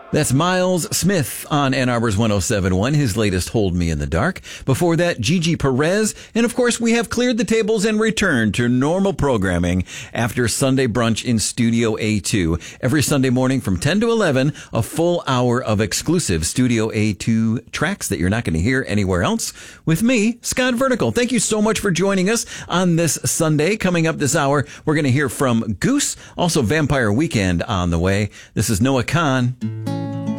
That's Miles Smith on Ann Arbor's 107.1, his latest Hold Me in the Dark. Before that, Gigi Perez. And of course, we have cleared the tables and returned to normal programming after Sunday brunch in Studio A2. Every Sunday morning from 10 to 11, a full hour of exclusive Studio A2 tracks that you're not going to hear anywhere else with me, Scott Vertical. Thank you so much for joining us on this Sunday. Coming up this hour, we're going to hear from Goose, also Vampire Weekend on the way. This is Noah Kahn.